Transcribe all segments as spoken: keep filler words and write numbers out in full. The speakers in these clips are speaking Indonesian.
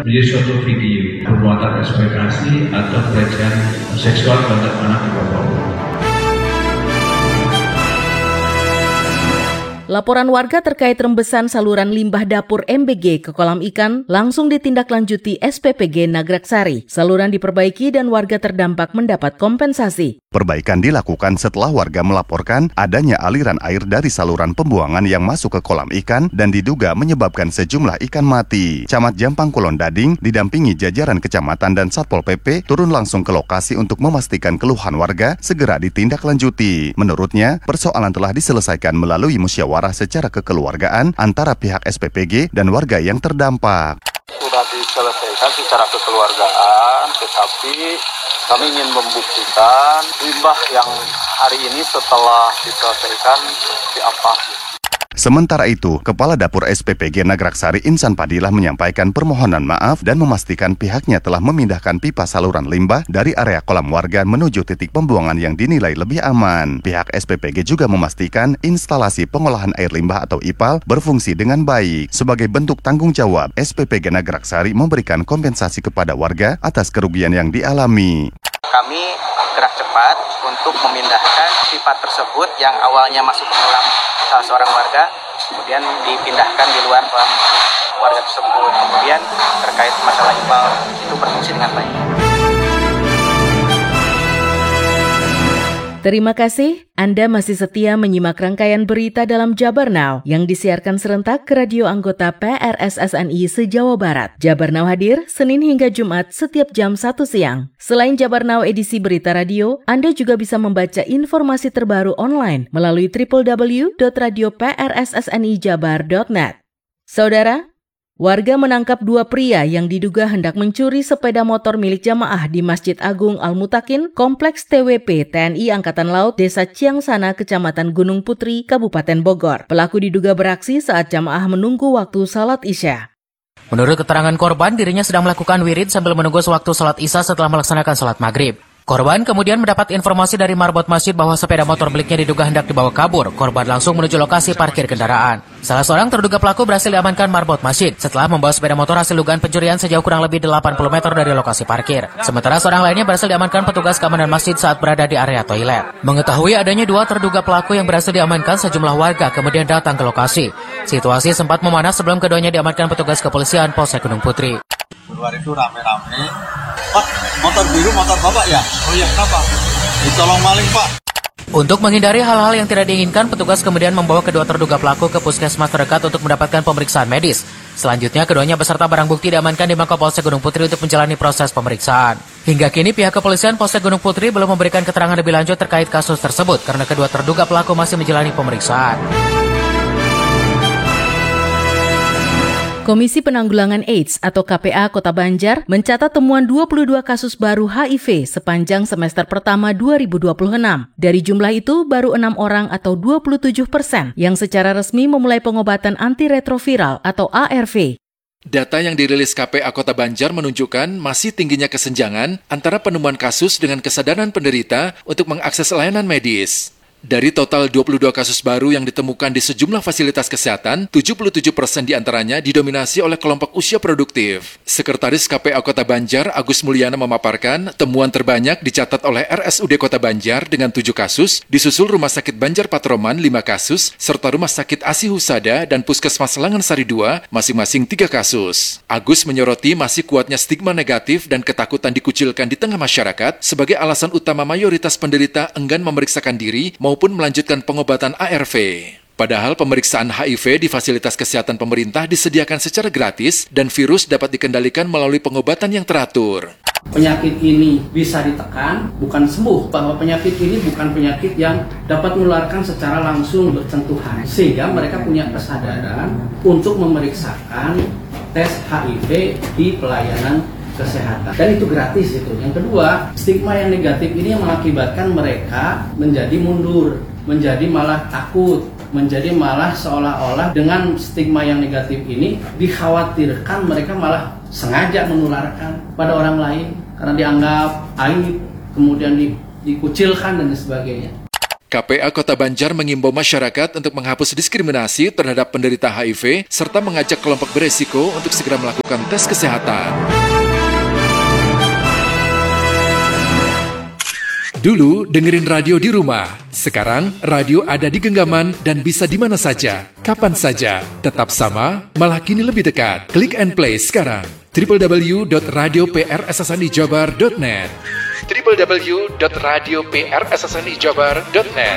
menjadi suatu video perbuatan eksploitasi atau pelecehan seksual terhadap anak di bawah umur. Laporan warga terkait rembesan saluran limbah dapur M B G ke kolam ikan langsung ditindaklanjuti S P P G Nagraksari. Saluran diperbaiki dan warga terdampak mendapat kompensasi. Perbaikan dilakukan setelah warga melaporkan adanya aliran air dari saluran pembuangan yang masuk ke kolam ikan dan diduga menyebabkan sejumlah ikan mati. Camat Jampang Kulon Dading didampingi jajaran kecamatan dan Satpol P P turun langsung ke lokasi untuk memastikan keluhan warga segera ditindaklanjuti. Menurutnya, persoalan telah diselesaikan melalui musyawarah secara kekeluargaan antara pihak S P P G dan warga yang terdampak. Sudah diselesaikan secara kekeluargaan, tetapi kami ingin membuktikan limbah yang hari ini setelah diselesaikan seperti apa. Sementara itu, Kepala Dapur S P P G Nagraksari Insan Padilah menyampaikan permohonan maaf dan memastikan pihaknya telah memindahkan pipa saluran limbah dari area kolam warga menuju titik pembuangan yang dinilai lebih aman. Pihak S P P G juga memastikan instalasi pengolahan air limbah atau I P A L berfungsi dengan baik. Sebagai bentuk tanggung jawab, S P P G Nagraksari memberikan kompensasi kepada warga atas kerugian yang dialami. Kami gerak cepat untuk memindahkan pipa tersebut yang awalnya masuk ke kolam salah seorang warga, kemudian dipindahkan di luar kolam warga tersebut. Kemudian terkait masalah I P A L itu berfungsi dengan baik. Terima kasih, Anda masih setia menyimak rangkaian berita dalam Jabar Now yang disiarkan serentak ke radio anggota P R S S N I se-Jawa Barat. Jabar Now hadir Senin hingga Jumat setiap jam satu siang. Selain Jabar Now edisi berita radio, Anda juga bisa membaca informasi terbaru online melalui w w w dot radio p r s s n i jabar dot net. Saudara, warga menangkap dua pria yang diduga hendak mencuri sepeda motor milik jamaah di Masjid Agung Al-Mutakin, Kompleks T W P T N I Angkatan Laut, Desa Ciangsana, Kecamatan Gunung Putri, Kabupaten Bogor. Pelaku diduga beraksi saat jamaah menunggu waktu salat Isya. Menurut keterangan korban, dirinya sedang melakukan wirid sambil menunggu waktu salat Isya setelah melaksanakan salat maghrib. Korban kemudian mendapat informasi dari marbot masjid bahwa sepeda motor miliknya diduga hendak dibawa kabur. Korban langsung menuju lokasi parkir kendaraan. Salah seorang terduga pelaku berhasil diamankan marbot masjid setelah membawa sepeda motor hasil dugaan pencurian sejauh kurang lebih delapan puluh meter dari lokasi parkir. Sementara seorang lainnya berhasil diamankan petugas keamanan masjid saat berada di area toilet. Mengetahui adanya dua terduga pelaku yang berhasil diamankan, sejumlah warga kemudian datang ke lokasi. Situasi sempat memanas sebelum keduanya diamankan petugas kepolisian Polsek Gunung Putri. Keluar itu rame-rame. Pak, motor biru motor bapak ya? Oh iya, kenapa? Ditolong maling, Pak. Untuk menghindari hal-hal yang tidak diinginkan, petugas kemudian membawa kedua terduga pelaku ke puskesmas terdekat untuk mendapatkan pemeriksaan medis. Selanjutnya, keduanya beserta barang bukti diamankan di Mapolsek Gunung Putri untuk menjalani proses pemeriksaan. Hingga kini, pihak kepolisian Polsek Gunung Putri belum memberikan keterangan lebih lanjut terkait kasus tersebut karena kedua terduga pelaku masih menjalani pemeriksaan. Komisi Penanggulangan AIDS atau K P A Kota Banjar mencatat temuan dua puluh dua kasus baru H I V sepanjang semester pertama dua ribu dua puluh enam. Dari jumlah itu, baru enam orang atau dua puluh tujuh persen yang secara resmi memulai pengobatan antiretroviral atau A R V. Data yang dirilis K P A Kota Banjar menunjukkan masih tingginya kesenjangan antara penemuan kasus dengan kesadaran penderita untuk mengakses layanan medis. Dari total dua puluh dua kasus baru yang ditemukan di sejumlah fasilitas kesehatan, tujuh puluh tujuh persen diantaranya didominasi oleh kelompok usia produktif. Sekretaris K P A Kota Banjar, Agus Mulyana memaparkan, temuan terbanyak dicatat oleh R S U D Kota Banjar dengan tujuh kasus, disusul Rumah Sakit Banjar Patroman lima kasus, serta Rumah Sakit Asi Husada dan Puskesmas Langansari dua, masing-masing tiga kasus. Agus menyoroti masih kuatnya stigma negatif dan ketakutan dikucilkan di tengah masyarakat sebagai alasan utama mayoritas penderita enggan memeriksakan diri maupun melanjutkan pengobatan A R V. Padahal pemeriksaan H I V di fasilitas kesehatan pemerintah disediakan secara gratis dan virus dapat dikendalikan melalui pengobatan yang teratur. Penyakit ini bisa ditekan, bukan sembuh, bahwa penyakit ini bukan penyakit yang dapat menularkan secara langsung bersentuhan. Sehingga mereka punya kesadaran untuk memeriksakan tes H I V di pelayanan kesehatan. Dan itu gratis itu. Yang kedua, stigma yang negatif ini yang mengakibatkan mereka menjadi mundur, menjadi malah takut, menjadi malah seolah-olah dengan stigma yang negatif ini dikhawatirkan mereka malah sengaja menularkan pada orang lain karena dianggap aib, kemudian di, dikucilkan dan sebagainya. K P A Kota Banjar mengimbau masyarakat untuk menghapus diskriminasi terhadap penderita H I V serta mengajak kelompok beresiko untuk segera melakukan tes kesehatan. Dulu dengerin radio di rumah, sekarang radio ada di genggaman dan bisa di mana saja, kapan saja, tetap sama, malah kini lebih dekat. Klik and play sekarang. w w w dot radio p r s s n i jabar dot net w w w dot radio p r s s n i jabar dot net.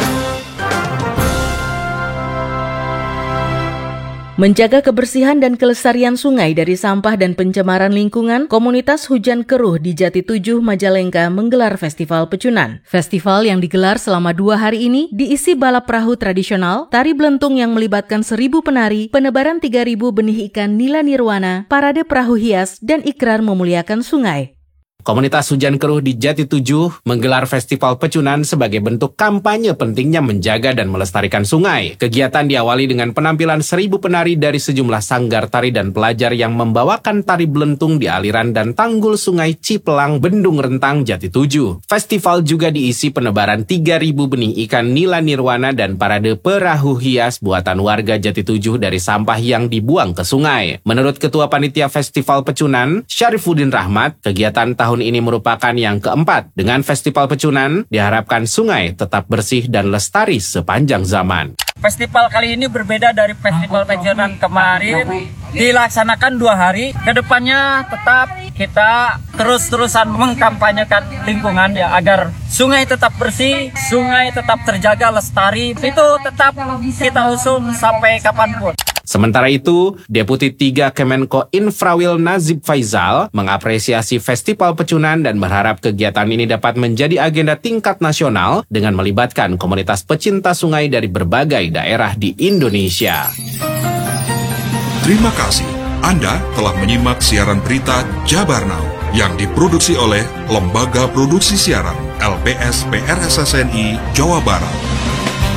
Menjaga kebersihan dan kelestarian sungai dari sampah dan pencemaran lingkungan, komunitas Hujan Keruh di Jati Tujuh, Majalengka menggelar Festival Pecunan. Festival yang digelar selama dua hari ini diisi balap perahu tradisional, tari belentung yang melibatkan seribu penari, penebaran tiga ribu benih ikan nila nirwana, parade perahu hias, dan ikrar memuliakan sungai. Komunitas Hujan Keruh di Jati Tujuh menggelar Festival Pecunan sebagai bentuk kampanye pentingnya menjaga dan melestarikan sungai. Kegiatan diawali dengan penampilan seribu penari dari sejumlah sanggar tari dan pelajar yang membawakan tari belentung di aliran dan tanggul sungai Cipelang, Bendung Rentang, Jati Tujuh. Festival juga diisi penebaran tiga ribu benih ikan nila nirwana dan parade perahu hias buatan warga Jati Tujuh dari sampah yang dibuang ke sungai. Menurut Ketua Panitia Festival Pecunan, Syarifuddin Rahmat, kegiatan tahun Tahun ini merupakan yang keempat. Dengan Festival Pecunan, diharapkan sungai tetap bersih dan lestari sepanjang zaman. Festival kali ini berbeda dari Festival Pecunan kemarin. Dilaksanakan dua hari. Kedepannya tetap kita terus-terusan mengkampanyekan lingkungan ya, agar sungai tetap bersih, sungai tetap terjaga, lestari. Itu tetap kita usung sampai kapanpun. Sementara itu, Deputi tiga Kemenko Infrawil Nazib Faizal mengapresiasi Festival Pecunan dan berharap kegiatan ini dapat menjadi agenda tingkat nasional dengan melibatkan komunitas pecinta sungai dari berbagai daerah di Indonesia. Terima kasih. Anda telah menyimak siaran berita Jabar Now yang diproduksi oleh Lembaga Produksi Siaran L P S P R S S N I Jawa Barat.